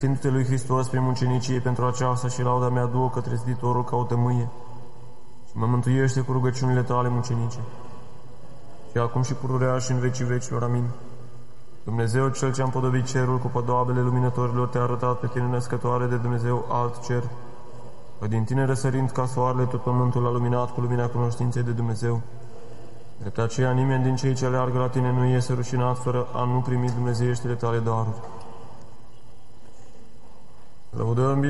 Sfintele lui Hristos prin mucenicie, pentru aceasta și lauda mea adu-o către ziditorul ca o tămâie și mă mântuiește cu rugăciunile tale mucenice. Și acum și pururea și în vecii vecilor. Amin. Dumnezeu, Cel ce-a împodobit cerul cu podoabele luminătorilor, te-a arătat pe tine, născătoare de Dumnezeu, alt cer, că din tine răsărind ca soarele, tot pământul a luminat cu lumina cunoștinței de Dumnezeu. Drept aceea, nimeni din cei ce aleargă la tine nu iese rușinat fără a nu primi dumnezeieștile tale daruri. Lăudăm